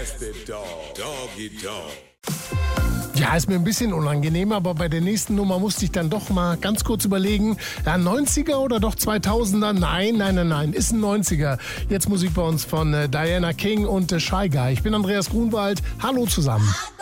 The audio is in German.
Doggy Dog. Ja, ist mir ein bisschen unangenehm, aber bei der nächsten Nummer musste ich dann doch mal ganz kurz überlegen, ja, 90er oder doch 2000er? Nein, ist ein 90er. Jetzt Musik bei uns von Diana King und Shy Guy. Ich bin Andreas Grunwald. Hallo zusammen.